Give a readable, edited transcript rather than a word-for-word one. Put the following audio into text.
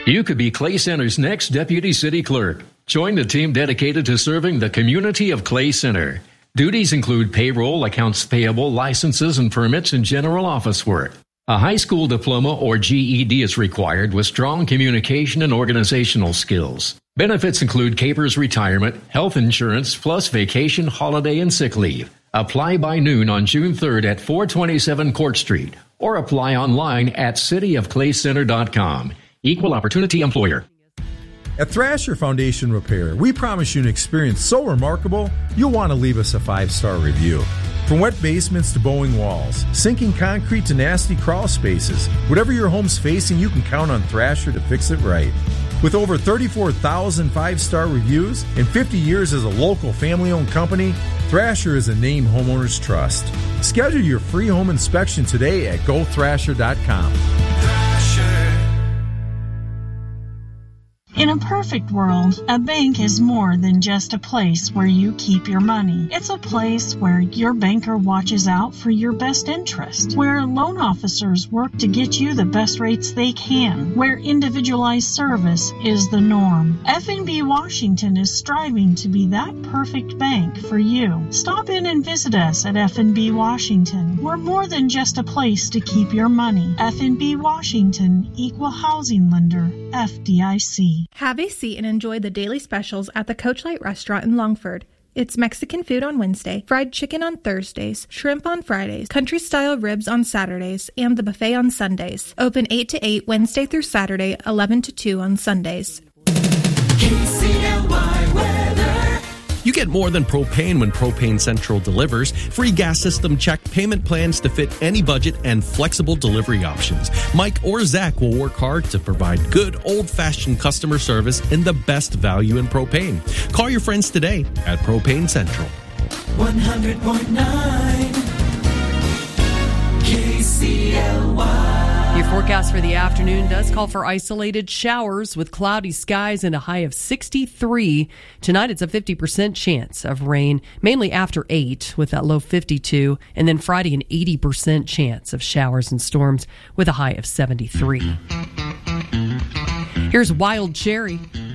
You could be Clay Center's next deputy city clerk. Join the team dedicated to serving the community of Clay Center. Duties include payroll, accounts payable, licenses and permits, and general office work. A high school diploma or GED is required with strong communication and organizational skills. Benefits include Capers retirement, health insurance, plus vacation, holiday, and sick leave. Apply by noon on June 3rd at 427 Court Street or apply online at cityofclaycenter.com. Equal opportunity employer. At Thrasher Foundation Repair, we promise you an experience so remarkable, you'll want to leave us a 5-star review. From wet basements to bowing walls, sinking concrete to nasty crawl spaces, whatever your home's facing, you can count on Thrasher to fix it right. With over 34,000 5-star reviews and 50 years as a local family-owned company, Thrasher is a name homeowners trust. Schedule your free home inspection today at gothrasher.com. In a perfect world, a bank is more than just a place where you keep your money. It's a place where your banker watches out for your best interest, where loan officers work to get you the best rates they can, where individualized service is the norm. F&B Washington is striving to be that perfect bank for you. Stop in and visit us at F&B Washington. We're more than just a place to keep your money. F&B Washington, Equal Housing Lender, FDIC. Have a seat and enjoy the daily specials at the Coachlight Restaurant in Longford. It's Mexican food on Wednesday, fried chicken on Thursdays, shrimp on Fridays, country-style ribs on Saturdays, and the buffet on Sundays. Open 8 to 8 Wednesday through Saturday, 11 to 2 on Sundays. KCLY weather. You get more than propane when Propane Central delivers. Free gas system check, payment plans to fit any budget, and flexible delivery options. Mike or Zach will work hard to provide good old-fashioned customer service and the best value in propane. Call your friends today at Propane Central. 100.9 KCLY. Your forecast for the afternoon does call for isolated showers with cloudy skies and a high of 63. Tonight it's a 50% chance of rain, mainly after 8 with that low 52. And then Friday an 80% chance of showers and storms with a high of 73. Here's Wild Cherry.